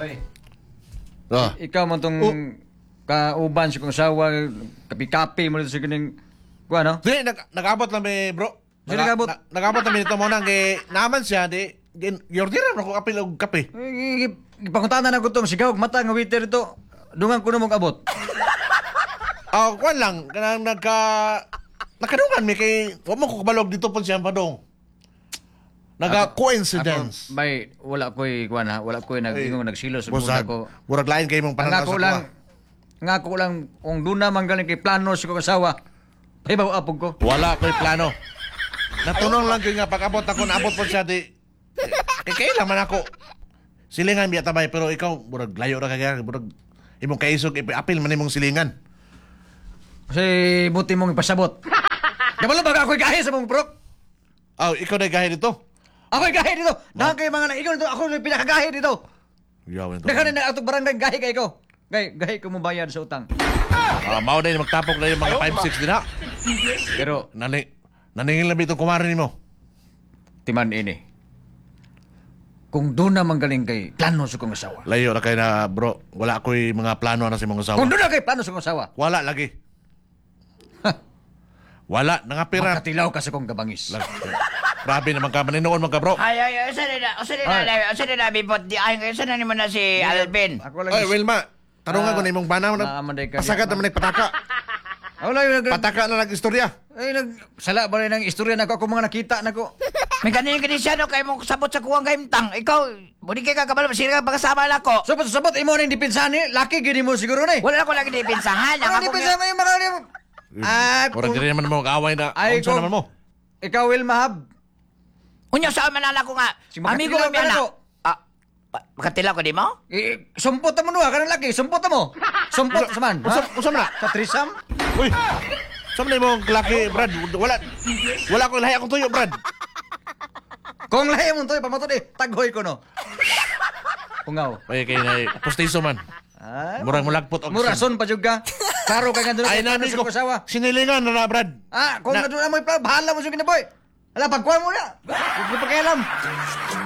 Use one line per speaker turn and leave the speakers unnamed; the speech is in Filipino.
Ay,
Ah.
ikaw mo tong kauban sa kong asawa, kapi-kapi mo dito sa kining, kuha no?
Di, nag-abot lang may bro.
Di nag-abot?
Nag-abot lang ito muna. Naman siya, yordiran ako kapil og kape.
Ipanguntahan na ko to, sigaw, mata nga waiter ito. Dungan ko na mong abot.
Kuwan lang, nakadungan may kay, huwag mo ko kabalog dito po siya padong. Nag-coincidence.
Ako, bay, wala ko'y, kuha na, wala ko'y nagsilos.
Busag, murag lain kayo mong pananaw sa kuha.
Nga ko lang, kung doon naman galing kay plano sa kong asawa, ay ba apog ko?
Wala ko'y plano. Natunong lang ko nga, pag-abot ako, naabot po siya, kailan man ako. Silingan biya tabay, pero ikaw, murag layo na kaya, murag, imong kaisog, apil man imong silingan.
Kasi buti mong ipasabot. Kabalo ba ako'y gahe sa mong bro?
Ikaw na gahe dito?
Ako'y gahe dito! Dahan kayo mga ikaw nito, ako yung pinakagahe dito!
Yawin to.
Dahan na atong barangay, gahe kayo ko. Gahe ko mo bayad sa utang.
Mao na yung magtapok na yung mga 5-6 din ha.
Pero,
Naningil na ba itong kumarin mo?
timan ini. Kung doon naman galing kay plano sa kong asawa.
Layo na kayo na bro. Wala ko'y mga plano na sa mga asawa.
Kung doon na kay plano sa kong asawa.
Wala lagi. Wala, nangapira.
Makatilaw ka sa kong gabangis.
Grabe naman ka, maninoon mga bro.
Ay, saan na bipot di ay saan na naman na si Alvin.
Ako lang
Ay, Wilma, tanungan ko na imong banaw na
naamanday ka.
pasagat naman nagpataka.
Ako lang yung
Pataka na nag-istorya.
ay, sala ba rin ng istorya na ako mga nakita na ko.
May ganyan siya no kay mo sabot sa kuwang kaimtang. Ikaw, muli kay kakabalo masira ka pagkasama na ko.
Sabot imo na yung dipinsahan eh. Laki gini mo siguro na eh.
Wala ako lagi dipinsahan.
Ano dipinsahan mo yung mga ni
Murag din naman mo mag-away na.
Ay,
Unsa naman mo?
Ikaw, Will Mahab.
Unya sa manala ko nga.
Si
Amigo
makatilaw
mo
ka na
na.
to.
Makatilaw ko di mo?
Sumpot mo nuha, kanang laki. Sumpot mo. Sumpot sa man.
Unsa man na?
Sa trisam?
Uy. Sa man imong laki, Brad. Wala ko lahi akong tuyo, Brad.
Kung lahi mo to, pamato di. Taghoy ko no. Pungaw.
Ay kay na pustiso man.
Ay,
Murag mulagpot og.
murason pa jud ka. Karo ka nga doon.
Ay nani ko. Sinilingan na Brad.
Kung na doon mo, bahala mo sa kinaboy. Ala, pagkuhan mo na. Huwag mo pakialam.